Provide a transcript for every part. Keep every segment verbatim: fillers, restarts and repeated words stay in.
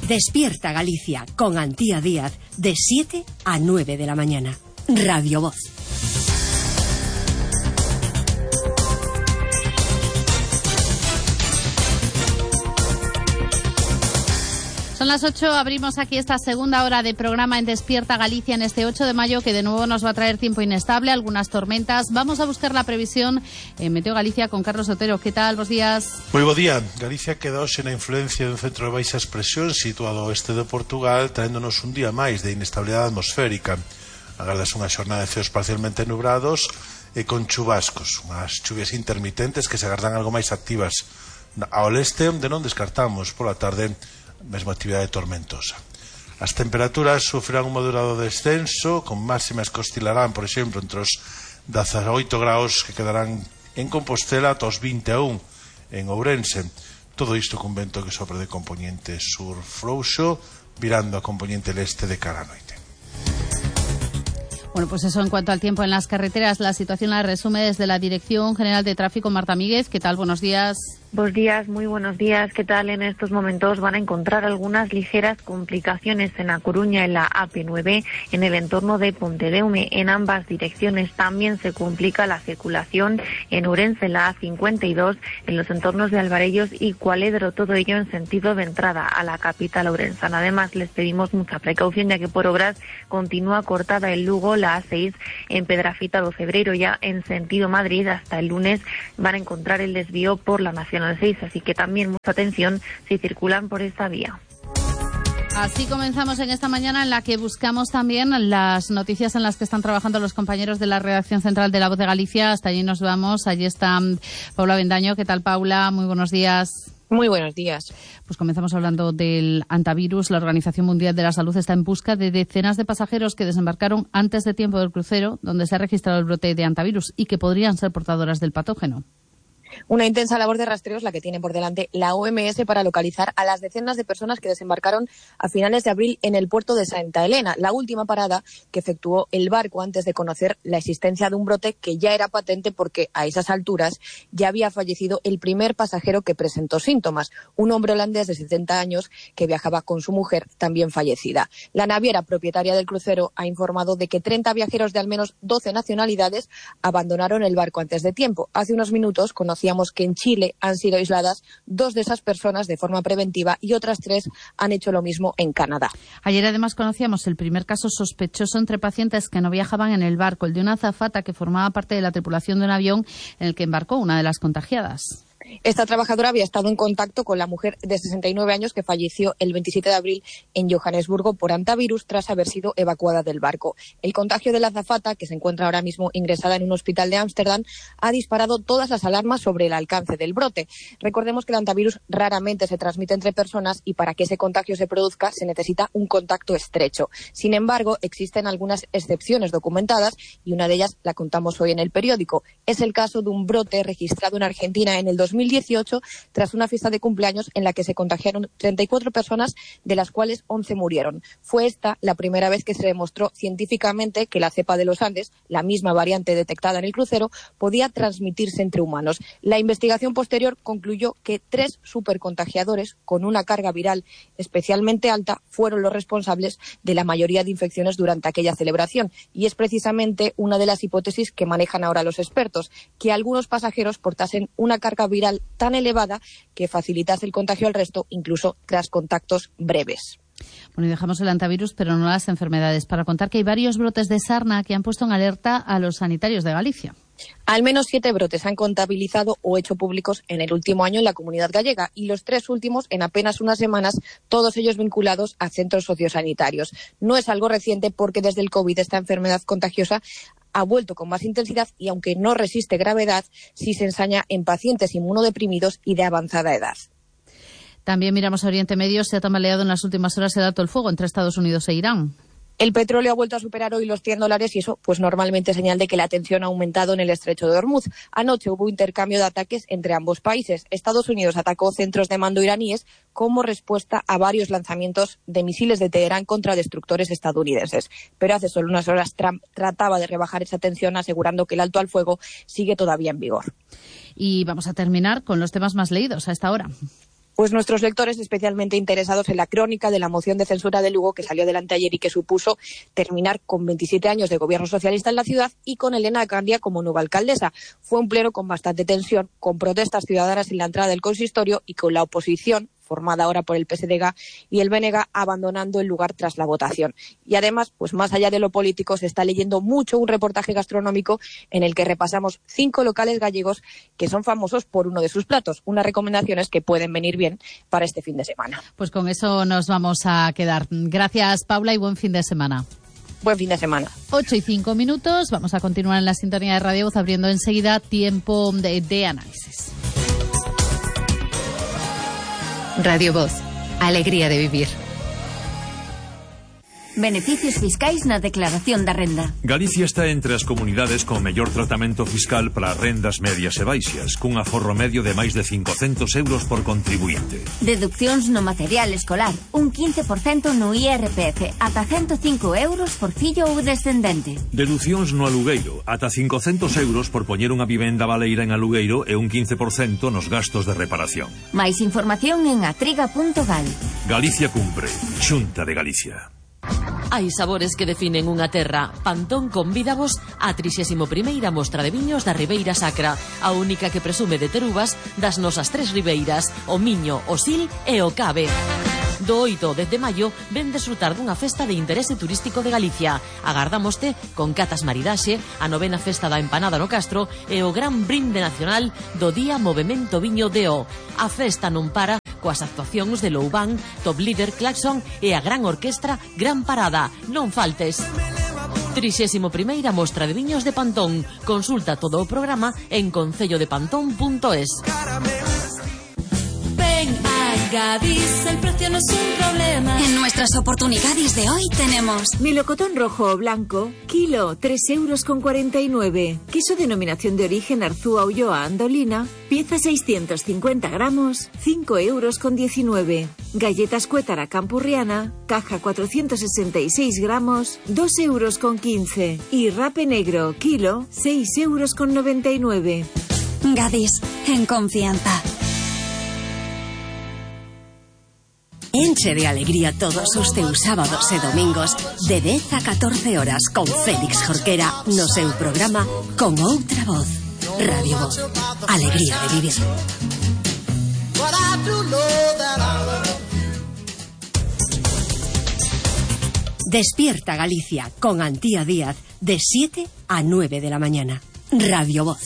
Despierta Galicia con Antía Díaz de siete a nueve de la mañana. Radio Voz. Son las ocho, abrimos aquí esta segunda hora de programa en Despierta Galicia en este ocho de mayo, que de nuevo nos va a traer tiempo inestable, algunas tormentas. Vamos a buscar la previsión en Meteo Galicia con Carlos Otero. ¿Qué tal? Bos días. Moi bo día. Galicia queda hoxe na influencia dun centro de baixas presións situado ao oeste de Portugal, traéndonos un día máis de inestabilidade atmosférica. Agardas unha xornada de ceos parcialmente nubrados e con chubascos, unhas chuvias intermitentes que se agardan algo máis activas ao leste, onde non descartamos pola tarde mesma actividade tormentosa. As temperaturas sufrirán un moderado descenso, con máximas que oscilarán, por exemplo, entre os dezaoito graus que quedarán en Compostela ata os vinte e un en Ourense. Todo isto con vento que sopra de componente sur frouxo, virando a componente leste de cara a noite. Bueno, pues eso en cuanto al tiempo en las carreteras. La situación la resume desde la Dirección General de Tráfico Marta Míguez. ¿Qué tal? Buenos días. Buenos días, muy buenos días. ¿Qué tal? En estos momentos van a encontrar algunas ligeras complicaciones en A Coruña, en la A P nueve, en el entorno de Pontedeume, en ambas direcciones. También se complica la circulación en Ourense, en la A cincuenta y dos, en los entornos de Alvarellos y Cualedro, todo ello en sentido de entrada a la capital ourensana. Además, les pedimos mucha precaución, ya que por obras continúa cortada en Lugo la A seis en Pedrafita do Cebreiro. Ya en sentido Madrid, hasta el lunes van a encontrar el desvío por la Nacional seis, así que también mucha atención si circulan por esta vía. Así comenzamos en esta mañana, en la que buscamos también las noticias en las que están trabajando los compañeros de la redacción central de La Voz de Galicia. Hasta allí nos vamos. Allí está Paula Bendaño. ¿Qué tal, Paula? Muy buenos días. Muy buenos días. Pues comenzamos hablando del antivirus. La Organización Mundial de la Salud está en busca de decenas de pasajeros que desembarcaron antes de tiempo del crucero, donde se ha registrado el brote de antivirus y que podrían ser portadoras del patógeno. Una intensa labor de rastreo es la que tiene por delante la O M S para localizar a las decenas de personas que desembarcaron a finales de abril en el puerto de Santa Elena, la última parada que efectuó el barco antes de conocer la existencia de un brote que ya era patente porque a esas alturas ya había fallecido el primer pasajero que presentó síntomas, un hombre holandés de setenta años que viajaba con su mujer, también fallecida. La naviera propietaria del crucero ha informado de que treinta viajeros de al menos doce nacionalidades abandonaron el barco antes de tiempo. Hace unos minutos conocíamos que en Chile han sido aisladas dos de esas personas de forma preventiva y otras tres han hecho lo mismo en Canadá. Ayer además conocíamos el primer caso sospechoso entre pacientes que no viajaban en el barco, el de una azafata que formaba parte de la tripulación de un avión en el que embarcó una de las contagiadas. Esta trabajadora había estado en contacto con la mujer de sesenta y nueve años que falleció el veintisiete de abril en Johannesburgo por antivirus tras haber sido evacuada del barco. El contagio de la azafata, que se encuentra ahora mismo ingresada en un hospital de Ámsterdam, ha disparado todas las alarmas sobre el alcance del brote. Recordemos que el antivirus raramente se transmite entre personas y para que ese contagio se produzca se necesita un contacto estrecho. Sin embargo, existen algunas excepciones documentadas y una de ellas la contamos hoy en el periódico. Es el caso de un brote registrado en Argentina en el dos mil dieciocho tras una fiesta de cumpleaños en la que se contagiaron treinta y cuatro personas, de las cuales once murieron. Fue esta la primera vez que se demostró científicamente que la cepa de los Andes, la misma variante detectada en el crucero, podía transmitirse entre humanos. La investigación posterior concluyó que tres supercontagiadores con una carga viral especialmente alta fueron los responsables de la mayoría de infecciones durante aquella celebración, y es precisamente una de las hipótesis que manejan ahora los expertos, que algunos pasajeros portasen una carga viral tan elevada que facilitase el contagio al resto, incluso tras contactos breves. Bueno, y dejamos el antivirus, pero no las enfermedades, para contar que hay varios brotes de sarna que han puesto en alerta a los sanitarios de Galicia. Al menos siete brotes se han contabilizado o hecho públicos en el último año en la Comunidad Gallega y los tres últimos en apenas unas semanas, todos ellos vinculados a centros sociosanitarios. No es algo reciente porque desde el COVID esta enfermedad contagiosa ha vuelto con más intensidad y, aunque no resiste gravedad, sí se ensaña en pacientes inmunodeprimidos y de avanzada edad. También miramos a Oriente Medio. Se ha tambaleado en las últimas horas el alto el fuego entre Estados Unidos e Irán. El petróleo ha vuelto a superar hoy los cien dólares y eso pues normalmente es señal de que la tensión ha aumentado en el estrecho de Hormuz. Anoche hubo intercambio de ataques entre ambos países. Estados Unidos atacó centros de mando iraníes como respuesta a varios lanzamientos de misiles de Teherán contra destructores estadounidenses. Pero hace solo unas horas Trump trataba de rebajar esa tensión asegurando que el alto al fuego sigue todavía en vigor. Y vamos a terminar con los temas más leídos a esta hora. Pues nuestros lectores especialmente interesados en la crónica de la moción de censura de Lugo que salió adelante ayer y que supuso terminar con veintisiete años de gobierno socialista en la ciudad y con Elena Candia como nueva alcaldesa. Fue un pleno con bastante tensión, con protestas ciudadanas en la entrada del consistorio y con la oposición, formada ahora por el P S D G y el B N G, abandonando el lugar tras la votación. Y además, pues más allá de lo político, se está leyendo mucho un reportaje gastronómico en el que repasamos cinco locales gallegos que son famosos por uno de sus platos. Unas recomendaciones que pueden venir bien para este fin de semana. Pues con eso nos vamos a quedar. Gracias, Paula, y buen fin de semana. Buen fin de semana. ocho y cinco minutos. Vamos a continuar en la sintonía de Radio Voz, abriendo enseguida tiempo de, de análisis. Radio Voz. Alegría de vivir. Beneficios fiscais na declaración da renda. Galicia está entre as comunidades con mellor tratamento fiscal para rendas medias e baixas, cun aforro medio de máis de cincocentos euros por contribuinte. Deduccións no material escolar, un quince por cento no I R P F, ata ciento cinco euros por fillo ou descendente. Deducións no alugueiro, ata cincocentos euros por poñer unha vivenda baleira en alugueiro e un quince por cento nos gastos de reparación. Máis información en atriga punto gal. Galicia cumpre. Xunta de Galicia. Hai sabores que definen unha terra. Pantón convídavos á trixésima primeira mostra de viños da Ribeira Sacra, a única que presume de ter uvas das nosas tres ribeiras, o Miño, o Sil e o Cabe. Do oito ao dez de maio ven desfrutar dunha festa de interese turístico de Galicia. Agardámoste con catas maridaxe, a novena festa da empanada no Castro e o gran brinde nacional do Día Movemento Viño de O. A festa non para coas actuacións de Loubán, Top Líder, Claxon e a gran orquestra Gran Parada. Non faltes. trixésima primeira mostra de viños de Pantón. Consulta todo o programa en concello de pantón punto es. Ven a Gadis, el precio no es un problema. En nuestras oportunidades de hoy tenemos melocotón rojo o blanco, kilo, tres euros con cuarenta y nueve. Queso denominación de origen Arzúa Ulloa Andolina, pieza seiscientos cincuenta gramos, cinco euros con diecinueve. Galletas Cuétara Campurriana, caja cuatrocientos sesenta y seis gramos, dos euros con quince. Y rape negro, kilo, seis euros con noventa y nueve. Gadis, en confianza. Enche de alegría todos os teus sábados e domingos de dez a catorce horas con Félix Jorquera no seu programa Con Outra Voz. Radio Voz. Alegría de vivir. Despierta Galicia con Antía Díaz de siete a nueve de la mañana. Radio Voz.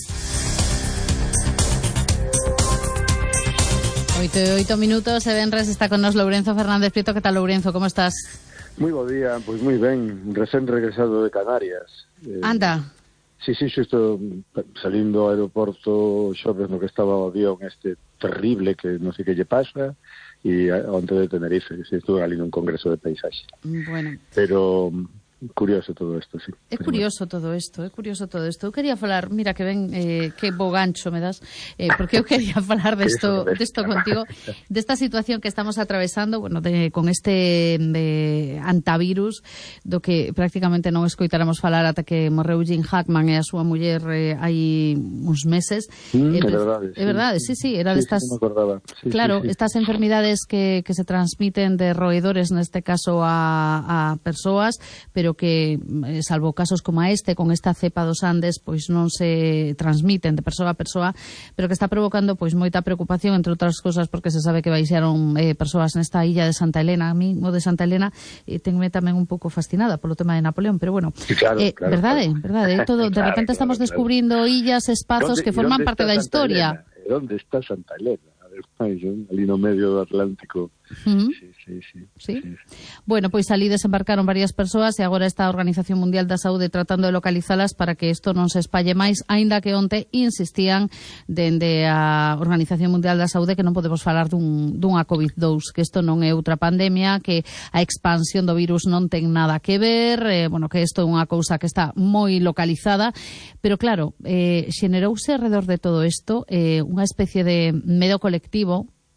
Oito e oito minutos, e Benres está con nos Lourenzo Fernández Prieto. Que tal, Lourenzo? Como estás? Moi bo día, pois moi ben, recén regresado de Canarias. Eh, Anda. Sí, sí, xusto salindo ao aeroporto xoves no que estaba o avión este terrible que non sei que lle pasa, e onte de Tenerife, que estuve ali nun congreso de paisaxe. Bueno. Pero curioso todo isto, sí. É curioso todo isto, é curioso todo isto. Eu quería falar, mira que ben, eh, que bo gancho me das, eh, porque eu quería falar desto, desto contigo, desta situación que estamos atravesando, bueno, de, con este de, antavirus, do que prácticamente non escoitáramos falar ata que morreu Jim Hackman e a súa muller eh, hai uns meses. Mm, eh, é verdade, é verdade, sí, sí, era sí, destas, sí, me acordaba. Sí, claro, sí, sí. estas enfermidades que, que se transmiten de roedores, neste caso a, a persoas, pero que, salvo casos como este, con esta cepa dos Andes, pois non se transmiten de persoa a persoa, pero que está provocando pois moita preocupación, entre outras cousas, porque se sabe que baixaron eh, persoas nesta illa de Santa Elena. A mí, o de Santa Elena, eh, tenme tamén un pouco fascinada polo tema de Napoleón, pero bueno, sí, claro, eh, claro, verdade, claro. verdade, todo, de Claro, repente claro, estamos claro. descubrindo illas, espazos que forman parte da historia. Onde está Santa Elena? A ver, ali no medio do Atlántico. Uh-huh. Sí, sí, sí, ¿Sí? sí, sí. Bueno, pois ali desembarcaron varias persoas e agora está a Organización Mundial da Saúde tratando de localizalas para que isto non se espalle máis, aínda que onte insistían dende a Organización Mundial da Saúde que non podemos falar dun, dunha covid dous, que isto non é outra pandemia, que a expansión do virus non ten nada que ver, eh, bueno, que isto é unha cousa que está moi localizada, pero claro, eh, xenerouse alrededor de todo isto eh, unha especie de medo colectivo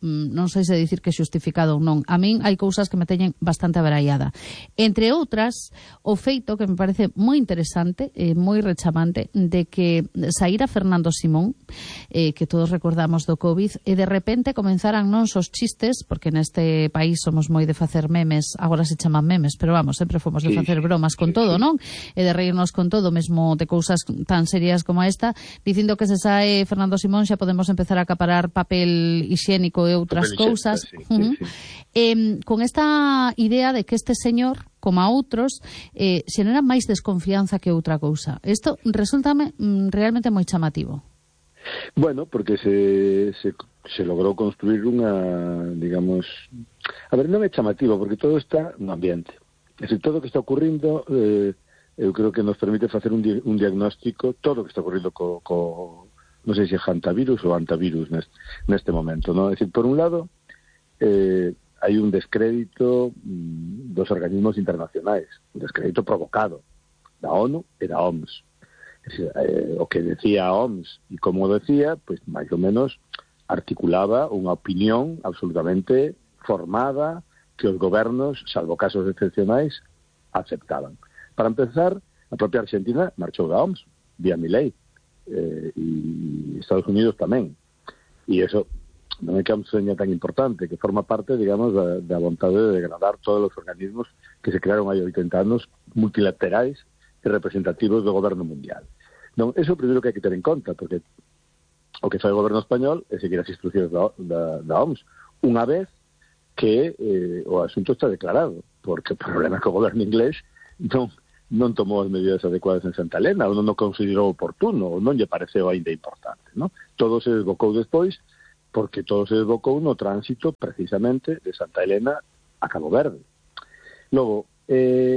non sei se dicir que xustificado ou non. A min hai cousas que me teñen bastante abraiada. Entre outras, o feito que me parece moi interesante, eh, moi rechamante, de que saíra Fernando Simón, eh, que todos recordamos do COVID, e de repente comenzaran non os chistes, porque neste país somos moi de facer memes, agora se chaman memes, pero vamos, sempre fomos de facer bromas con todo, non? E de reírnos con todo, mesmo de cousas tan serias como esta, dicindo que se sae Fernando Simón xa podemos empezar a acaparar papel higiénico e outras cousas. Sí, uh-huh. sí, sí. Eh, con esta idea de que este señor, como a outros, eh, xenera máis desconfianza que outra cousa. Isto resultame mm, realmente moi chamativo. Bueno, porque se, se, se logrou construir unha, digamos... A ver, non é chamativo, porque todo está no ambiente. É dicir, todo o que está ocurrindo... Eh, eu creo que nos permite facer un, di un diagnóstico, todo o que está ocurrindo co, co non sei se é hantavirus ou antavirus neste, neste momento, non? É dicir, por un lado, eh, hai un descrédito mm, dos organismos internacionais, un descrédito provocado da ONU e da O M S. É dicir, eh, o que decía a O M S e como decía, pois máis ou menos articulaba unha opinión absolutamente formada que os gobernos, salvo casos excepcionais, aceptaban. Para empezar, a propia Argentina marchou da O M S, vía Milei, eh, e Estados Unidos tamén. E eso non é que a O M S seña tan importante, que forma parte, digamos, da, da vontade de degradar todos os organismos que se crearon hai oitenta anos, multilaterais e representativos do goberno mundial. Non, eso é o primeiro que hai que ter en conta, porque o que fai o goberno español é seguir as instruccións da, da, da O M S, unha vez que eh, o asunto está declarado, porque o problema é que o goberno inglés non non tomou as medidas adecuadas en Santa Elena, ou non o considerou oportuno, ou non lle pareceu ainda importante, non? Todo se desbocou despois, porque todo se desbocou no tránsito, precisamente, de Santa Elena a Cabo Verde. Logo, eh,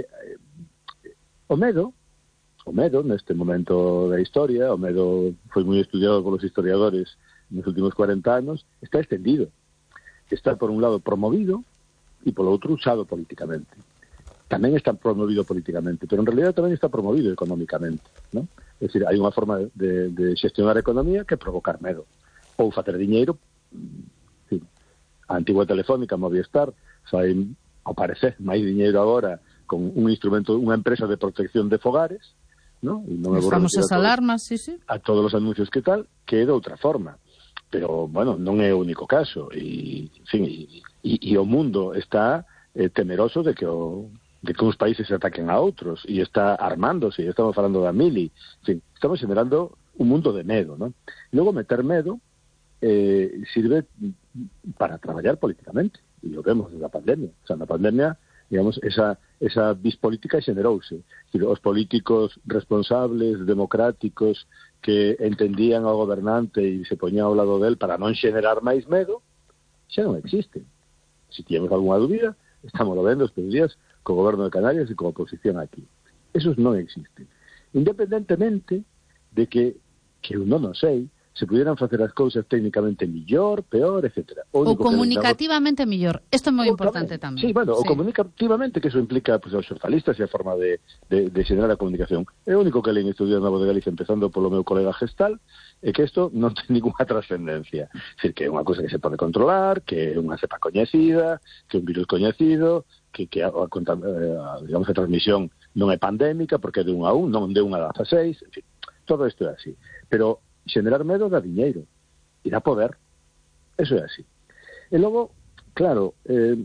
o medo, o medo, neste momento da historia, o medo foi moi estudiado polos historiadores nos últimos cuarenta anos, está extendido. Está, por un lado, promovido, e polo outro, usado políticamente. Tamén está promovido políticamente, pero en realidad tamén está promovido económicamente, ¿no? É dicir, hai unha forma de, de xestionar a economía que provocar medo, ou facer diñeiro. Sí. A antigua Telefónica, Movistar, fai, ao parecer, máis diñeiro agora con un instrumento, unha empresa de protección de fogares, ¿no? E non as famosas alarmas, sí, sí. A todos os anuncios que tal, que é de outra forma. Pero, bueno, non é o único caso. E, en fin, e, e, e o mundo está eh, temeroso de que o de que uns países se ataquen a outros, e está armándose, e estamos falando da mili, en fin, estamos generando un mundo de medo, ¿no? E logo meter medo eh, sirve para traballar políticamente, e lo vemos na pandemia. O sea, na pandemia, digamos, esa, esa bispolítica xenerouse. Os políticos responsables, democráticos, que entendían ao gobernante e se poñían ao lado del para non xenerar máis medo, xa non existen. Se temos algunha dúbida, estamos lo vendo estes días co goberno de Canarias e co oposición aquí. Esos non existen. Independentemente de que, que eu non o sei, se pudieran facer as cousas técnicamente millor, peor, etcétera. O, o comunicativamente que... mellor. Isto é moi importante tamén. Sí, bueno, sí. O comunicativamente, que eso implica pues, aos xornalistas e a forma de, de, de xenerar a comunicación. É o único que leí estudios na Voz de Galicia, empezando polo meu colega Gestal, é que isto non ten ninguna trascendencia. É dicir, que é unha cousa que se pode controlar, que é unha cepa coñecida, que é un virus coñecido, que, que a, a, a, digamos, a transmisión non é pandémica, porque é de un a un, non de un a dezaseis, en fin, todo isto é así. Pero xenerar medo dá diñeiro e dá poder. Eso é así. E logo, claro, eh,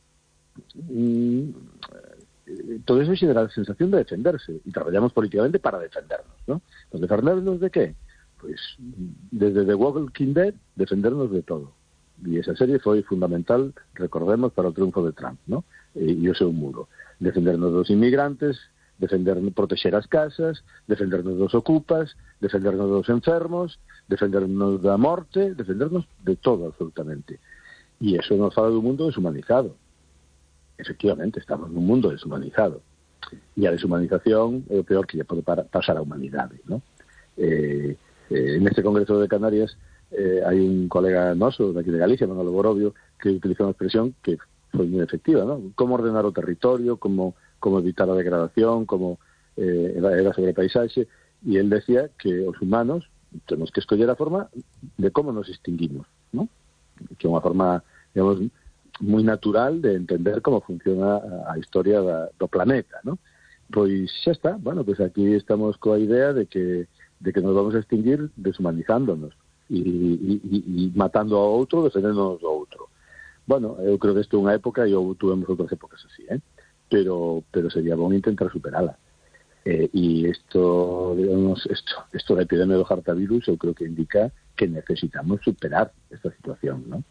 mm, todo eso xenera a sensación de defenderse e traballamos políticamente para defendernos, ¿no? Pues defendernos de qué? Pues desde The Walking Dead, defendernos de todo. E esa serie foi fundamental, recordemos, para o triunfo de Trump, ¿no? E, e o seu muro. Defendernos dos inmigrantes, defendernos, proteger as casas, defendernos dos ocupas, defendernos dos enfermos, defendernos da morte, defendernos de todo absolutamente. E eso nos fala dun mundo deshumanizado. Efectivamente, estamos nun mundo deshumanizado. E a deshumanización é o peor que lle pode pasar á humanidade, ¿no? Eh, eh, neste Congreso de Canarias eh, hai un colega noso daqui de Galicia, Manolo Borobio, que utilizou unha expresión que foi moi efectiva, ¿no? Como ordenar o territorio, como como evitar a degradación, como eh, era sobre a paisaxe, e él decía que os humanos temos que escoller a forma de como nos extinguimos, ¿no? que é unha forma, digamos, moi natural de entender como funciona a historia da, do planeta, ¿no? Pois xa está, bueno, pois aquí estamos coa idea de que de que nos vamos a extinguir deshumanizándonos e, e, e matando ao outro, defendéndonos do outro. Bueno, eu creo que isto é unha época e eu tuvemos outras épocas así, ¿eh? Pero, pero sería bon intentar superala. Eh, e isto, digamos, isto, isto da epidemia do hartavirus eu creo que indica que necesitamos superar esta situación, ¿no?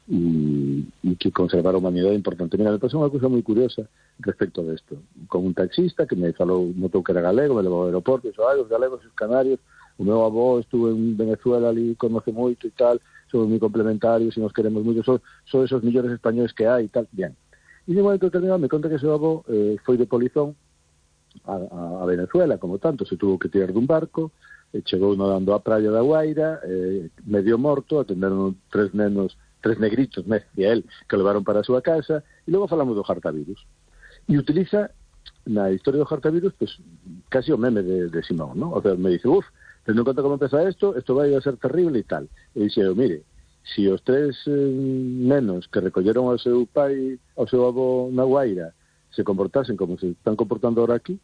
E, e que conservar a humanidade é importante. Mira, me pasou unha cousa moi curiosa respecto de isto. Con un taxista que me falou, notou que era galego, me levou ao aeroporto, e dixo, ai, os galegos e os canarios, o meu avó estuvo en Venezuela ali, conoce moito e tal, somos moi complementarios e nos queremos moito, son, son esos millores españoles que hai e tal, bien. E de momento determinado me conta que seu avó eh, foi de polizón a, a, a Venezuela, como tanto, se tuvo que tirar dun barco, e chegou nadando á praia da Guaira, eh, medio morto, atenderon tres nenos, tres negritos, me decía él, que o levaron para a súa casa, e logo falamos do hartavirus. E utiliza, na historia do hartavirus, pues, casi o meme de, de Simón, ¿no? O sea, me dice, uff, tendo en conta como empeza isto, isto vai a ser terrible e tal. E dixe, mire, si os tres eh, nenos que recolleron ao seu pai, ao seu avó na Guaira, se comportasen como se están comportando ahora aquí,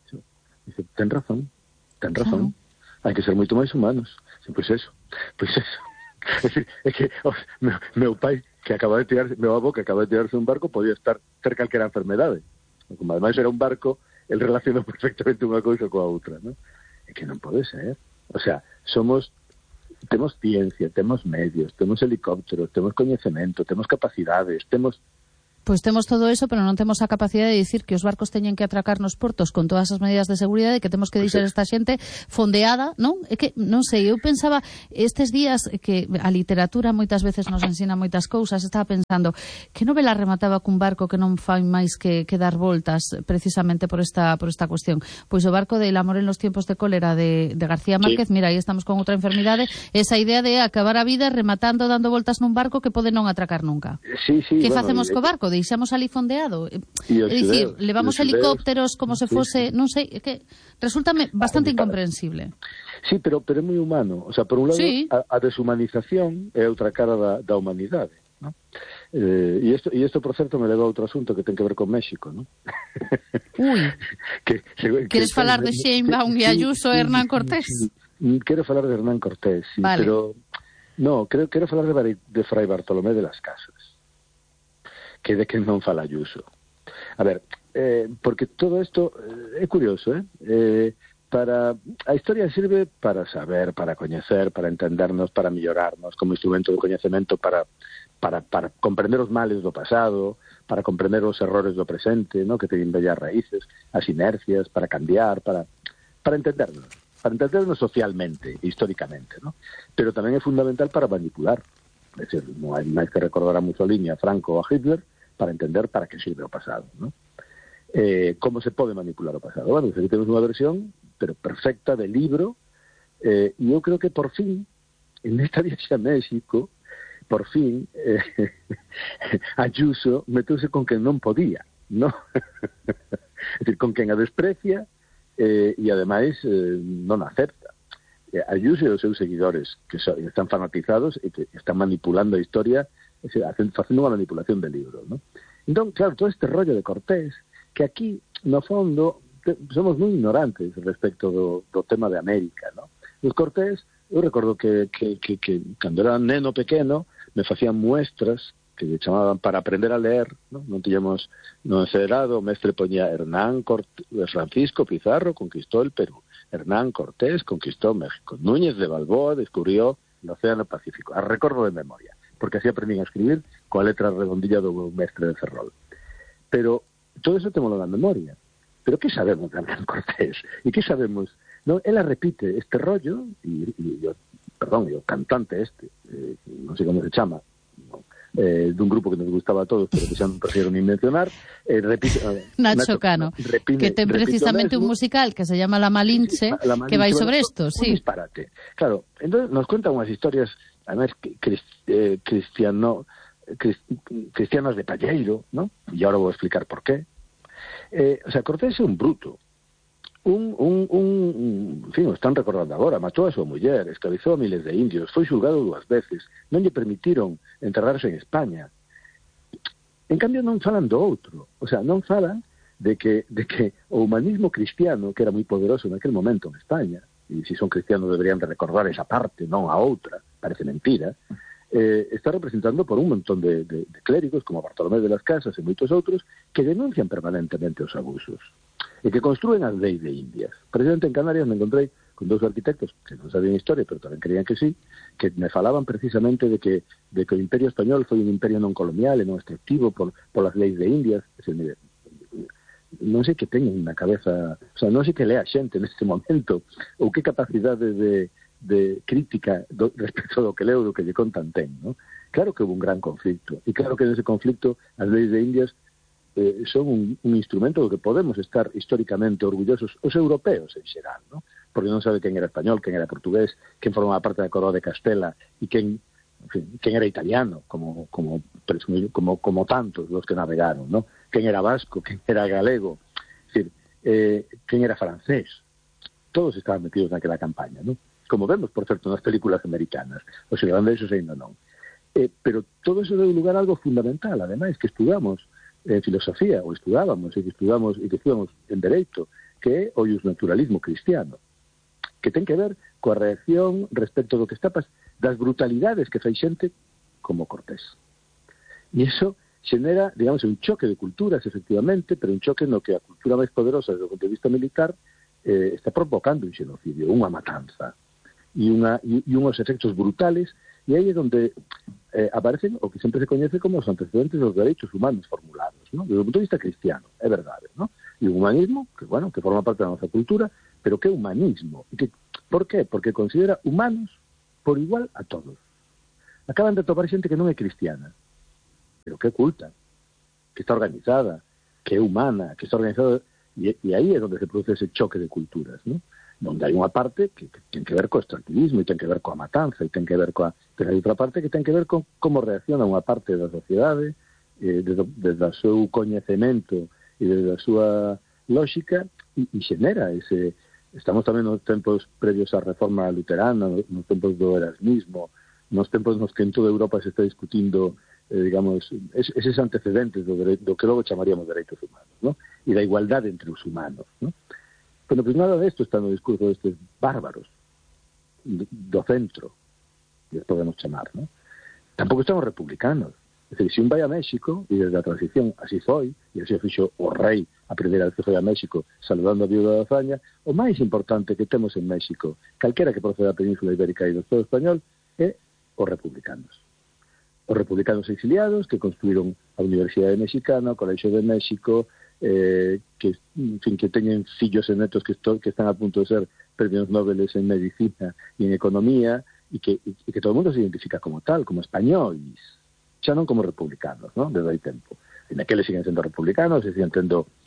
dice, ten razón, ten razón, claro. Hai que ser moito máis humanos. Pois eso, pois eso. É dicir, é que oh, meu, meu pai que acaba de tirarse, meu avó que acaba de tirarse un barco podía estar ter calquera enfermedade. Como ademais era un barco, el relacionou perfectamente unha cousa coa outra, ¿no? É que non pode ser. O sea, somos, temos ciencia, temos medios, temos helicópteros, temos coñecemento, temos capacidades, temos... Pois temos todo eso, pero non temos a capacidade de dicir que os barcos teñen que atracar nos portos con todas as medidas de seguridade, que temos que deixar esta xente fondeada, non? É que, non sei, eu pensaba estes días que a literatura moitas veces nos ensina moitas cousas, estaba pensando que novela remataba cun barco que non fai máis que, que dar voltas precisamente por esta por esta cuestión. Pois o barco de El amor en los tiempos de cólera de, de García Márquez, sí. Mira, aí estamos con outra enfermidade, esa idea de acabar a vida rematando, dando voltas nun barco que pode non atracar nunca. Sí, sí, que bueno, facemos y... co barco? Deixamos ali fondeado. É dicir, levamos helicópteros como se fose, non sei, é que resultame bastante incomprensible. Sí, pero pero é moi humano, o sea, por un lado sí. a, a deshumanización é outra cara da, da humanidade, ¿no? Eh, e isto e isto por certo me leva a outro asunto que ten que ver con México, ¿no? Uy. que, que, Queres que, falar de Sheinbaum e Ayuso e Hernán Cortés? Quero falar de Hernán Cortés, sí, vale. Pero no, creo quero falar de, de Fray Bartolomé de las Casas. Que de que non fala Ayuso. A ver, eh, porque todo isto eh, é curioso, eh? eh? Para a historia sirve para saber, para coñecer, para entendernos, para mellorarnos como instrumento de coñecemento para, para, para comprender os males do pasado, para comprender os errores do presente, ¿no? Que teñen bellas raíces, as inercias, para cambiar, para, para entendernos, para entendernos socialmente, históricamente, ¿no? Pero tamén é fundamental para manipular. É dicir, non hai máis que recordar a Mussolini, a Franco ou a Hitler para entender para que sirve o pasado, ¿no? Eh, como se pode manipular o pasado. Bueno, aquí temos unha versión, pero perfecta, de libro, eh, e eu creo que por fin, en esta viaxe a México, por fin, eh, Ayuso meteuse con quen non podía, ¿no? É dicir, con quen a desprecia eh, e ademais eh, non acepta. Ayuso e os seus seguidores que so, están fanatizados e que están manipulando a historia, facendo unha manipulación del libro, ¿no? Entón, claro, todo este rollo de Cortés, que aquí, no fondo, te, somos moi ignorantes respecto do, do tema de América, ¿no? Os Cortés, eu recordo que, que, que, que cando era neno pequeno, me facían muestras que me chamaban para aprender a leer, ¿no? Non tiñamos no encerado, o mestre poñía Hernán Cortés, Francisco Pizarro conquistó el Perú. Hernán Cortés conquistó México. Núñez de Balboa descubrió el Océano Pacífico. A recordo de memoria, porque así aprendí a escribir coa letra redondilla do mestre de Ferrol. Pero todo eso temos na memoria. Pero que sabemos de Hernán Cortés? E que sabemos? No, ela repite este rollo, e, e yo, perdón, o cantante este, eh, non sei como se chama, no, eh, dun grupo que nos gustaba a todos, pero que xa non prefiero ni mencionar, eh, repite, eh, Nacho, Nacho Cano, repine, que ten precisamente un musical que se llama La Malinche, La Malinche que vai sobre isto, sí. Un disparate. Claro, entonces nos cuentan unhas historias, además, eh, cristiano, crist, cristianas de palleiro, ¿no? E agora vou explicar por qué. Eh, o sea, Cortés é un bruto, un, un, un, en fin, o están recordando agora, matou a súa muller, esclavizou a miles de indios, foi xulgado dúas veces, non lle permitiron enterrarse en España. En cambio non falan do outro, o sea, non falan de que, de que o humanismo cristiano, que era moi poderoso naquele momento en España, e se son cristianos deberían de recordar esa parte, non a outra, parece mentira, eh, está representando por un montón de, de, de clérigos, como Bartolomé de las Casas e moitos outros, que denuncian permanentemente os abusos e que construen as leis de Indias. Precisamente en Canarias me encontrei con dous arquitectos que non sabían historia, pero tamén creían que sí, que me falaban precisamente de que, de que o Imperio Español foi un imperio non colonial e non extractivo por, por as leis de Indias. Es decir, mire, non sei que teñen na cabeza, o sea, non sei que lea xente neste momento, ou que capacidade de, de crítica do, respecto do que leo, do que lle contan ten, ¿no? Claro que houve un gran conflicto, e claro que nese conflicto as leis de Indias eh, son un, un instrumento do que podemos estar históricamente orgullosos os europeos en xeral, ¿no? Porque non sabe quen era español, quen era portugués, quen formaba parte da coroa de Castela e quen, en fin, quen era italiano, como como como como tantos los que navegaron, ¿no? Quen era vasco, quen era galego, es decir, eh, quen era francés. Todos estaban metidos naquela campaña, ¿no? Como vemos, por certo, nas películas americanas. Os irlandeses ainda non. Eh, pero todo eso deu lugar a algo fundamental, ademais, que estudamos en filosofía, ou estudábamos, e que estudamos, e que estudamos en dereito, que é o naturalismo cristiano, que ten que ver coa reacción respecto do que está pas das brutalidades que fai xente como Cortés. E iso xenera, digamos, un choque de culturas, efectivamente, pero un choque no que a cultura máis poderosa desde o punto de vista militar eh, está provocando un xenocidio, unha matanza, e, unha, e, e unhos efectos brutales, e aí é onde eh, aparecen o que sempre se coñece como os antecedentes dos dereitos humanos formulados, ¿no? Desde o punto de vista cristiano, é verdade, ¿no? E o humanismo, que, bueno, que forma parte da nosa cultura, pero que é humanismo. E que, por qué? Porque considera humanos por igual a todos. Acaban de topar xente que non é cristiana, pero que é culta, que está organizada, que é humana, que está organizada, e, e aí é onde se produce ese choque de culturas, ¿no? Donde hai unha parte que, que ten que ver co extractivismo e ten que ver coa matanza e ten que ver coa... Pero hai outra parte que ten que ver con como reacciona unha parte da sociedade eh, desde, desde o seu coñecemento e desde a súa lógica e, e xenera ese... Estamos tamén nos tempos previos á reforma luterana, nos tempos do erasmismo, nos tempos nos que en toda Europa se está discutindo eh, digamos, es, eses antecedentes do, do que logo chamaríamos dereitos humanos, ¿no? E da igualdade entre os humanos, ¿no? Pero pues nada de esto está no discurso de estes bárbaros do centro, que podemos chamar, ¿no? Tampouco estamos republicanos. Es decir, se un vai a México, e desde a transición así foi, e así o fixo o rei a primeira vez que foi a México saludando a viuda da Faña, o máis importante que temos en México, calquera que proceda da Península Ibérica e do Estado español, é os republicanos. Os republicanos exiliados que construíron a Universidade Mexicana, o Colexio de México, eh, que, en fin, que teñen fillos e netos que, esto, que están a punto de ser premios Nobel en medicina e en economía, e que, e, e que todo o mundo se identifica como tal, como españois, xa non como republicanos, ¿no? Desde hai tempo. E naqueles siguen sendo republicanos, e siguen tendo